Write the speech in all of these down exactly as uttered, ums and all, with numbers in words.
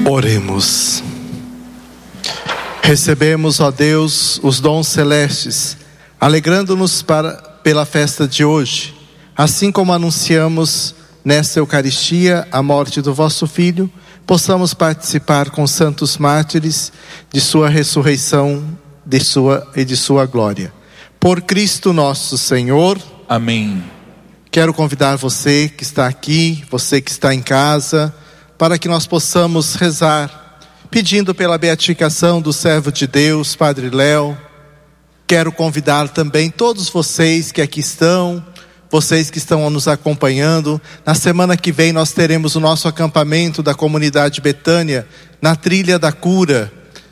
Oremos. Recebemos, ó Deus, os dons celestes, alegrando-nos para, pela festa de hoje, assim como anunciamos nesta Eucaristia a morte do vosso Filho, possamos participar com os santos mártires de sua ressurreição de sua, e de sua glória. Por Cristo nosso Senhor. Amém. Quero convidar você que está aqui, você que está em casa, para que nós possamos rezar, pedindo pela beatificação do servo de Deus, Padre Léo. Quero convidar também todos vocês que aqui estão, vocês que estão nos acompanhando. Na semana que vem nós teremos o nosso acampamento da comunidade Betânia, na Trilha da Cura.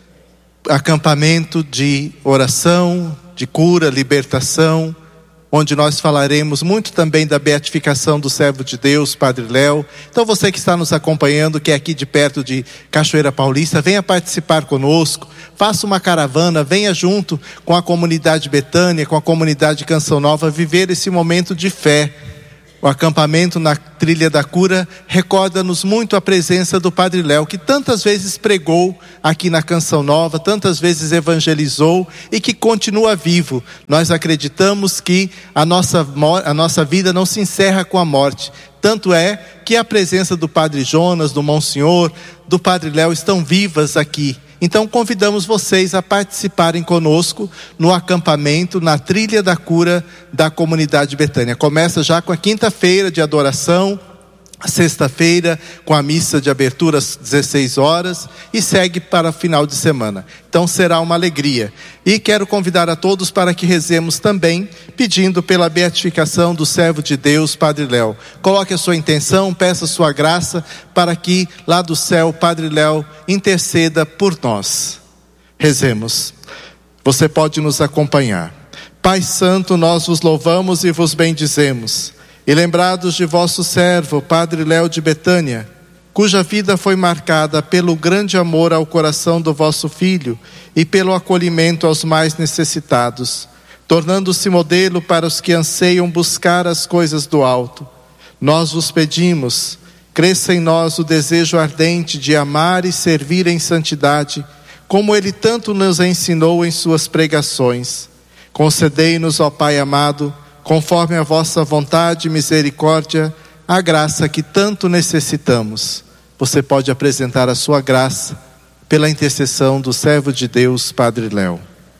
Acampamento de oração, de cura, libertação, onde nós falaremos muito também da beatificação do servo de Deus, Padre Léo. Então você que está nos acompanhando, que é aqui de perto de Cachoeira Paulista, venha participar conosco, faça uma caravana, venha junto com a comunidade Betânia, com a comunidade Canção Nova, viver esse momento de fé. O acampamento na Trilha da Cura recorda-nos muito a presença do Padre Léo, que tantas vezes pregou aqui na Canção Nova, tantas vezes evangelizou e que continua vivo. Nós acreditamos que a nossa, a nossa vida não se encerra com a morte. Tanto é que a presença do Padre Jonas, do Monsenhor, do Padre Léo estão vivas aqui. Então convidamos vocês a participarem conosco no acampamento, na Trilha da Cura da comunidade Betânia. Começa já com a quinta-feira de adoração, sexta-feira com a missa de abertura às dezesseis horas e segue para o final de semana. Então será uma alegria. E quero convidar a todos para que rezemos também, pedindo pela beatificação do servo de Deus, Padre Léo. Coloque a sua intenção, peça a sua graça, para que lá do céu o Padre Léo interceda por nós. Rezemos. Você pode nos acompanhar. Pai Santo, nós vos louvamos e vos bendizemos. E lembrados de vosso servo, Padre Léo de Betânia, cuja vida foi marcada pelo grande amor ao coração do vosso Filho e pelo acolhimento aos mais necessitados, tornando-se modelo para os que anseiam buscar as coisas do alto. Nós vos pedimos, cresça em nós o desejo ardente de amar e servir em santidade, como ele tanto nos ensinou em suas pregações. Concedei-nos, ó Pai amado, conforme a vossa vontade e misericórdia, a graça que tanto necessitamos. Você pode apresentar a sua graça pela intercessão do servo de Deus, Padre Léo.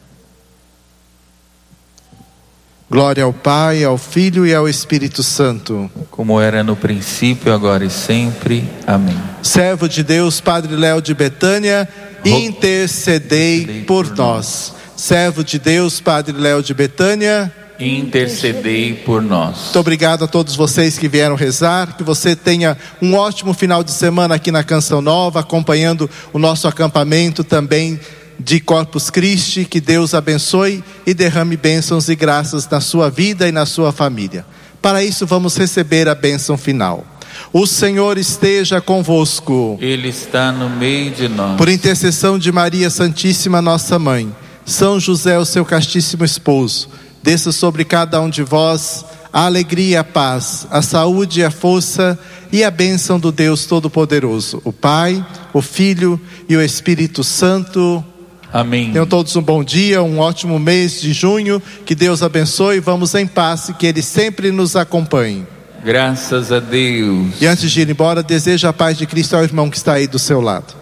Glória ao Pai, ao Filho e ao Espírito Santo. Como era no princípio, agora e sempre. Amém. Servo de Deus, Padre Léo de Betânia, intercedei por nós. Servo de Deus, Padre Léo de Betânia, intercedei por nós. Muito obrigado a todos vocês que vieram rezar. Que você tenha um ótimo final de semana aqui na Canção Nova, acompanhando o nosso acampamento também de Corpus Christi. Que Deus abençoe e derrame bênçãos e graças na sua vida e na sua família. Para isso vamos receber a bênção final. O Senhor esteja convosco. Ele está no meio de nós. Por intercessão de Maria Santíssima, nossa Mãe, São José, o seu castíssimo esposo, desça sobre cada um de vós a alegria, a paz, a saúde, a força e a bênção do Deus Todo-Poderoso, o Pai, o Filho e o Espírito Santo. Amém. Tenham todos um bom dia, um ótimo mês de junho. Que Deus abençoe. Vamos em paz e que Ele sempre nos acompanhe. Graças a Deus. E antes de ir embora, deseja a paz de Cristo ao irmão que está aí do seu lado.